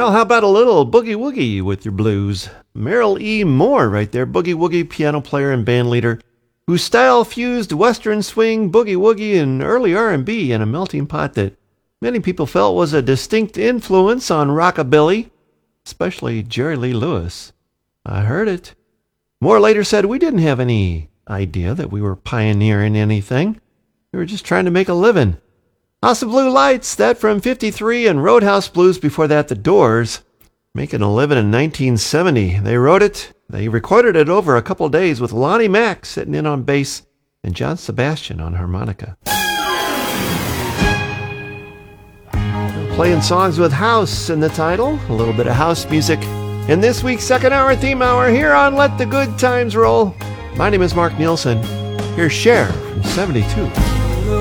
Well, how about a little boogie woogie with your blues? Merrill E. Moore right there, boogie woogie piano player and band leader, whose style fused western swing, boogie woogie, and early R&B in a melting pot that many people felt was a distinct influence on rockabilly, especially Jerry Lee Lewis. I heard it. Moore later said, "We didn't have any idea that we were pioneering anything. We were just trying to make a living." House of Blue Lights, that from 53, and Roadhouse Blues before that, The Doors, making a living in 1970. They wrote it, they recorded it over a couple days with Lonnie Mack sitting in on bass and John Sebastian on harmonica. Playing songs with house in the title, a little bit of house music in this week's second hour theme hour here on Let the Good Times Roll. My name is Mark Nielsen. Here's Cher from 72.